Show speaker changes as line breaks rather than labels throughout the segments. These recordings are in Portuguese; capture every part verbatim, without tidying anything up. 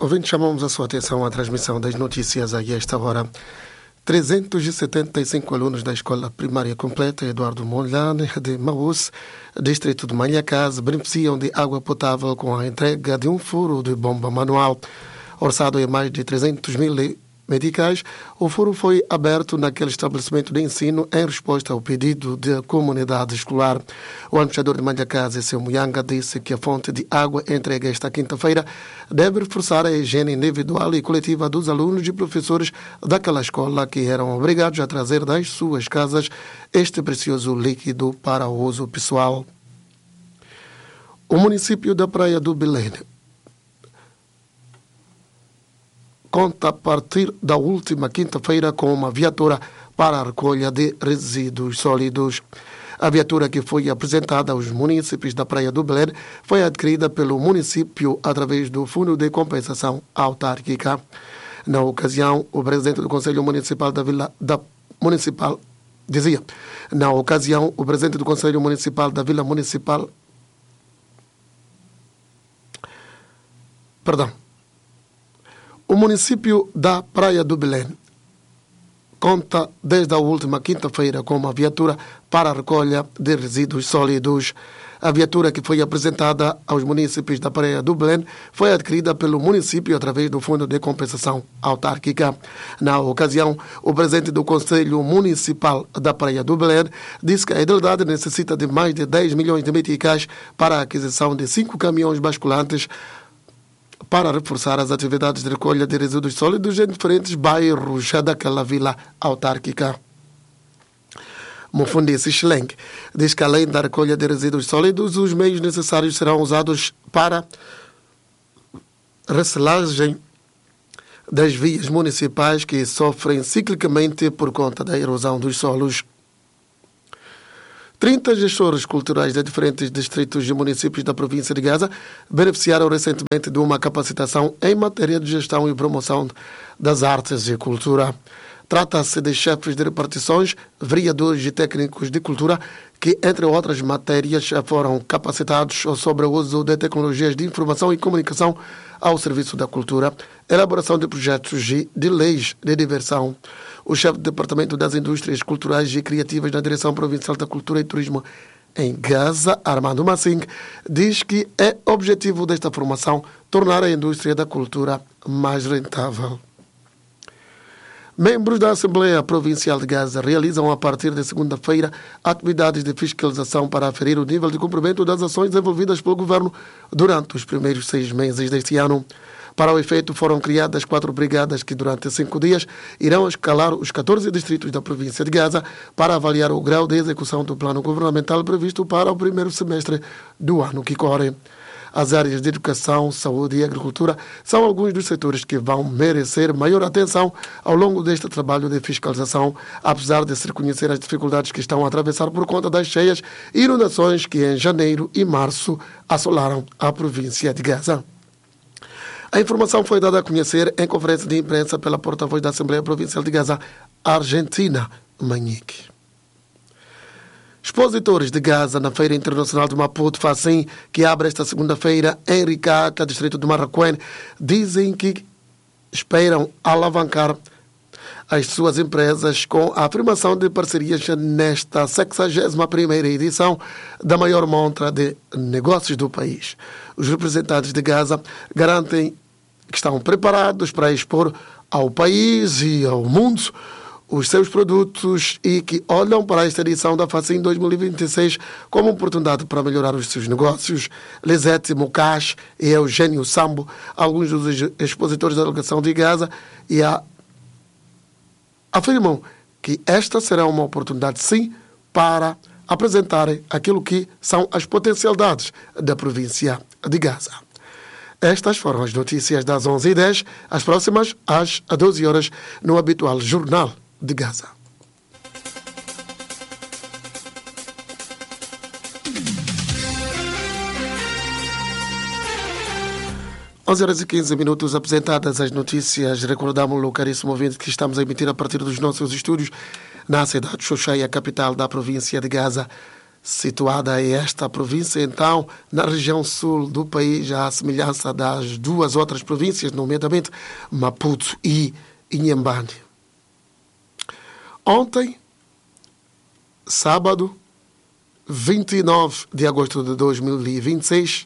Ouvintes, chamamos a sua atenção à transmissão das notícias a esta hora. trezentos e setenta e cinco alunos da Escola Primária Completa Eduardo Mondlane, de Maús, distrito de Manhacás, beneficiam de água potável com a entrega de um furo de bomba manual. Orçado em mais de trezentos mil meticais, o furo foi aberto naquele estabelecimento de ensino em resposta ao pedido da comunidade escolar. O administrador de Manhacás, Seu Muyanga, disse que a fonte de água entregue esta quinta-feira deve reforçar a higiene individual e coletiva dos alunos e professores daquela escola que eram obrigados a trazer das suas casas este precioso líquido para o uso pessoal. O município da Praia do Belém conta a partir da última quinta-feira com uma viatura para a recolha de resíduos sólidos. A viatura, que foi apresentada aos munícipes da Praia do Belém, foi adquirida pelo município através do Fundo de Compensação Autárquica. Na ocasião, o presidente do Conselho Municipal da Vila da Municipal dizia, na ocasião, o presidente do Conselho Municipal da Vila Municipal Perdão. O município da Praia do Belém conta desde a última quinta-feira com uma viatura para a recolha de resíduos sólidos. A viatura, que foi apresentada aos munícipes da Praia do Belém, foi adquirida pelo município através do Fundo de Compensação Autárquica. Na ocasião, o presidente do Conselho Municipal da Praia do Belém disse que a idade necessita de mais de dez milhões de meticais para a aquisição de cinco caminhões basculantes para reforçar as atividades de recolha de resíduos sólidos em diferentes bairros daquela vila autárquica. Mufundi Sicheleng diz que, além da recolha de resíduos sólidos, os meios necessários serão usados para reciclagem das vias municipais que sofrem ciclicamente por conta da erosão dos solos. trinta gestores culturais de diferentes distritos e municípios da província de Gaza beneficiaram recentemente de uma capacitação em matéria de gestão e promoção das artes e cultura. Trata-se de chefes de repartições, vereadores e técnicos de cultura que, entre outras matérias, foram capacitados sobre o uso de tecnologias de informação e comunicação ao serviço da cultura, elaboração de projetos e de leis de diversão. O chefe do Departamento das Indústrias Culturais e Criativas na Direção Provincial da Cultura e Turismo em Gaza, Armando Massing, diz que é objetivo desta formação tornar a indústria da cultura mais rentável. Membros da Assembleia Provincial de Gaza realizam a partir de segunda-feira atividades de fiscalização para aferir o nível de cumprimento das ações desenvolvidas pelo Governo durante os primeiros seis meses deste ano. Para o efeito, foram criadas quatro brigadas que, durante cinco dias, irão escalar os catorze distritos da província de Gaza para avaliar o grau de execução do plano governamental previsto para o primeiro semestre do ano que corre. As áreas de educação, saúde e agricultura são alguns dos setores que vão merecer maior atenção ao longo deste trabalho de fiscalização, apesar de se reconhecer as dificuldades que estão a atravessar por conta das cheias e inundações que em janeiro e março assolaram a província de Gaza. A informação foi dada a conhecer em conferência de imprensa pela porta-voz da Assembleia Provincial de Gaza, Argentina Manique. Expositores de Gaza na Feira Internacional de Maputo Facim, que abre esta segunda-feira em Ricata, distrito de Marraquém, dizem que esperam alavancar as suas empresas com a afirmação de parcerias nesta sexagésima primeira edição da maior montra de negócios do país. Os representantes de Gaza garantem que estão preparados para expor ao país e ao mundo os seus produtos e que olham para esta edição da Facim dois mil e vinte e seis como oportunidade para melhorar os seus negócios. Lisete Mukash e Eugênio Sambo, alguns dos expositores da delegação de Gaza, e a... afirmam que esta será uma oportunidade, sim, para apresentarem aquilo que são as potencialidades da província de Gaza. Estas foram as notícias das onze e dez, as próximas às doze horas, no habitual Jornal de Gaza. onze horas e quinze minutos, apresentadas as notícias. Recordamos-lo, caríssimo ouvinte, que estamos a emitir a partir dos nossos estúdios na cidade de Xoxai, a capital da província de Gaza. situada em esta província, então, na região sul do país, à semelhança das duas outras províncias, nomeadamente Maputo e Inhambane. Ontem, sábado, vinte e nove de agosto de dois mil e vinte e seis,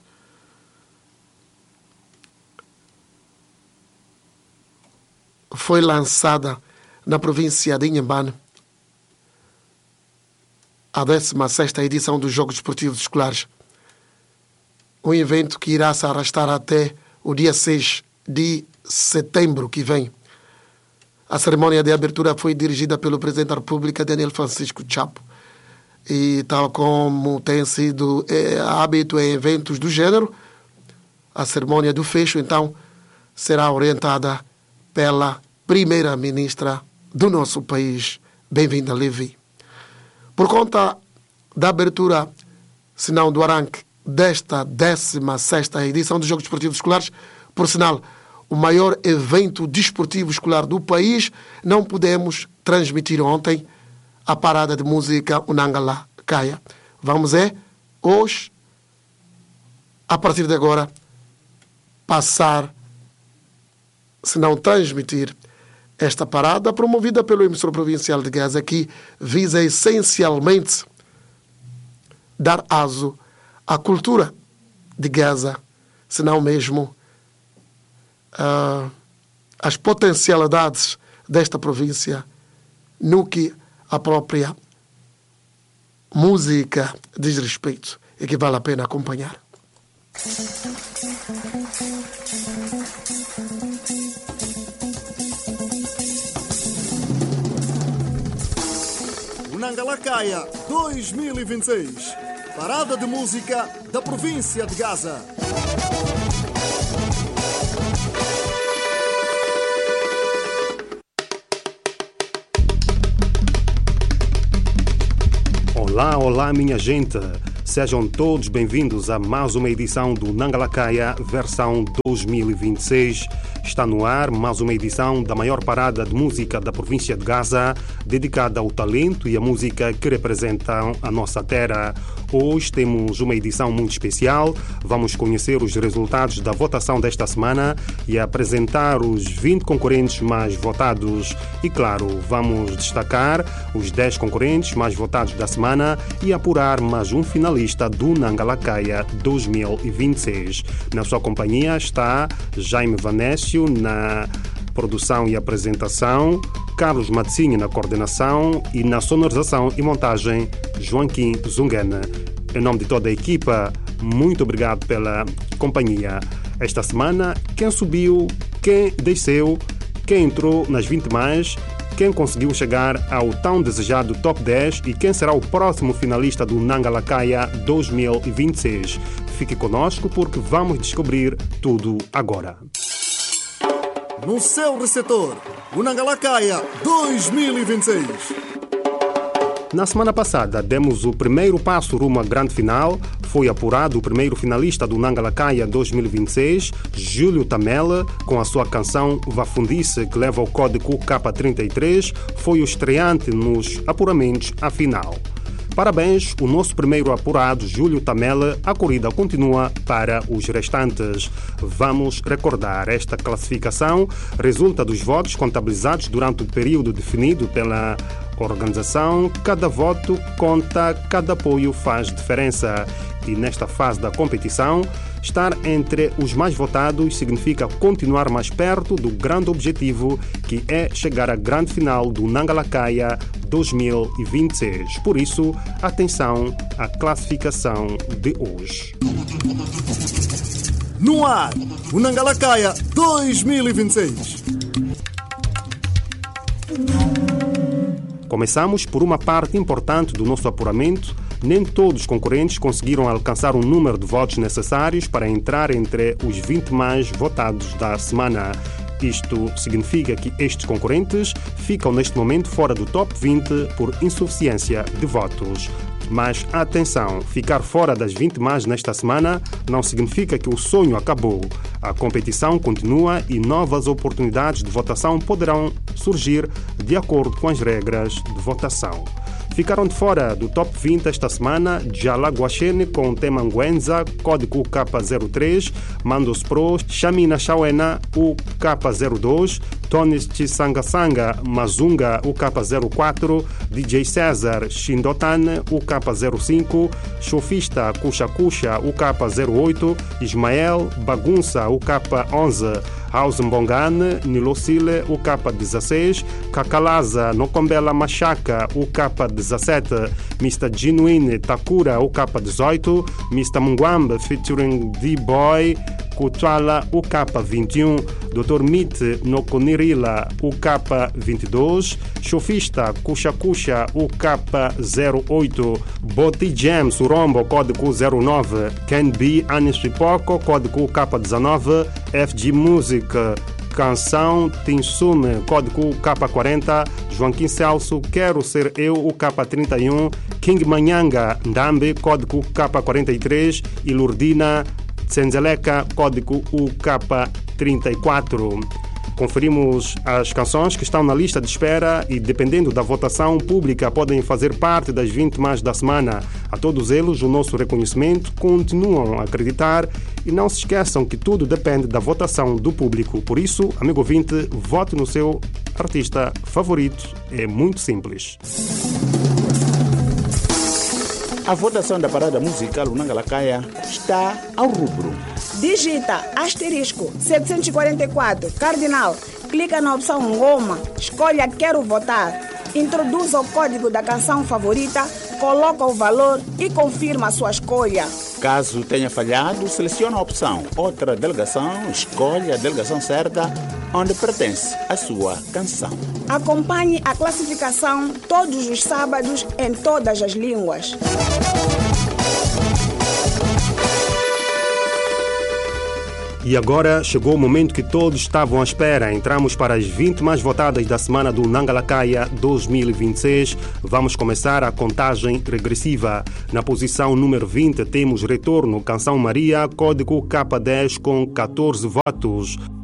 foi lançada na província de Inhambane a décima sexta edição dos Jogos Desportivos Escolares. Um evento que irá se arrastar até o dia seis de setembro que vem. A cerimónia de abertura foi dirigida pelo Presidente da República, Daniel Francisco Chapo. E tal como tem sido é, hábito em eventos do gênero, a cerimónia do fecho, então, será orientada pela Primeira-Ministra do nosso país. Bem-vinda, Levi. Por conta da abertura, se não do arranque, desta décima sexta edição dos Jogos Desportivos Escolares, por sinal, o maior evento desportivo escolar do país, não pudemos transmitir ontem a parada de música Unangala Kaya. Vamos é, hoje, a partir de agora, passar, se não transmitir, esta parada, promovida pelo emissor provincial de Gaza, que visa essencialmente dar aso à cultura de Gaza, se não mesmo uh, as potencialidades desta província no que a própria música diz respeito e que vale a pena acompanhar.
Unangala Kaya dois mil e vinte e seis. Parada de música da província de Gaza.
Olá, olá, minha gente. Sejam todos bem-vindos a mais uma edição do Unangala Kaya, versão dois mil e vinte e seis. Está no ar mais uma edição da maior parada de música da província de Gaza, dedicada ao talento e à música que representam a nossa terra. Hoje temos uma edição muito especial. Vamos conhecer os resultados da votação desta semana e apresentar os vinte concorrentes mais votados. E, claro, vamos destacar os dez concorrentes mais votados da semana e apurar mais um finalista do Unangala Kaya dois mil e vinte e seis. Na sua companhia está Jaime Vanécio na produção e apresentação, Carlos Matzinha na coordenação e na sonorização e montagem, Joaquim Zungana. Em nome de toda a equipa, muito obrigado pela companhia. Esta semana, quem subiu, quem desceu, quem entrou nas vinte mais, quem conseguiu chegar ao tão desejado top dez e quem será o próximo finalista do Unangala Kaya dois mil e vinte e seis. Fique conosco porque vamos descobrir tudo agora.
No seu receptor, Unangala Kaya dois mil e vinte e seis.
Na semana passada, demos o primeiro passo rumo à grande final. Foi apurado o primeiro finalista do Unangala Kaya dois mil e vinte e seis, Júlio Tamela, com a sua canção Vafundice, que leva o código K trinta e três, foi o estreante nos apuramentos à final. Parabéns, o nosso primeiro apurado, Júlio Tamela. A corrida continua para os restantes. Vamos recordar, esta classificação resulta dos votos contabilizados durante o período definido pela organização. Cada voto conta, cada apoio faz diferença. E nesta fase da competição, estar entre os mais votados significa continuar mais perto do grande objetivo, que é chegar à grande final do Unangala Kaya dois mil e vinte e seis. Por isso, atenção à classificação de hoje.
No ar, Unangala Kaya dois mil e vinte e seis.
Começamos por uma parte importante do nosso apuramento. Nem todos os concorrentes conseguiram alcançar o número de votos necessários para entrar entre os vinte mais votados da semana. Isto significa que estes concorrentes ficam neste momento fora do top vinte por insuficiência de votos. Mas atenção, ficar fora das vinte mais nesta semana não significa que o sonho acabou. A competição continua e novas oportunidades de votação poderão surgir de acordo com as regras de votação. Ficaram de fora do top vinte esta semana Jalaguachene com o tema Nguenza, código K zero três, Mandos Pro, Chamina Chauena, o K zero dois, Tonis Chisangasanga, Mazunga, o K zero quatro, D J César, Shindotan, o K zero cinco, Chofista, Kuxa Kuxa, o K zero oito, Ismael, Bagunça, o K onze, House Mbongane, Nilosile, o K dezesseis, Kakalaza, Nokombela Machaca, o K dezessete, mister Genuine, Takura, o K dezoito, mister Mungwambe, featuring D-Boy, Kuchala, o K vinte e um, doutor Mite, Nokonirila, o K vinte e dois, Chofista, Kuxa Kuxa, o K zero oito, Boti Jam, Surombo, código zero nove, Can Be, Anishipoco, código K dezenove, F G Music, Canção Tinsume, código K quarenta, Joaquim Celso, Quero Ser Eu, o K trinta e um, King Manhanga, Ndambe, código K quarenta e três e Lurdina Tsenzeleka, código U K trinta e quatro. Conferimos as canções que estão na lista de espera e, dependendo da votação pública, podem fazer parte das vinte mais da semana. A todos eles, o nosso reconhecimento. Continuam a acreditar e não se esqueçam que tudo depende da votação do público. Por isso, amigo ouvinte, vote no seu artista favorito. É muito simples.
A votação da parada musical Nangalacaia está ao rubro.
Digita asterisco setecentos e quarenta e quatro, cardinal, clica na opção Ngoma, escolha Quero Votar, introduza o código da canção favorita, coloca o valor e confirma a sua escolha.
Caso tenha falhado, selecione a opção Outra Delegação, escolha a delegação certa onde pertence a sua canção.
Acompanhe a classificação todos os sábados em todas as línguas.
E agora chegou o momento que todos estavam à espera. Entramos para as vinte mais votadas da semana do Nangalacaia dois mil e vinte e seis. Vamos começar a contagem regressiva. Na posição número vinte temos Retorno, Canção Maria, código K dez com catorze votos.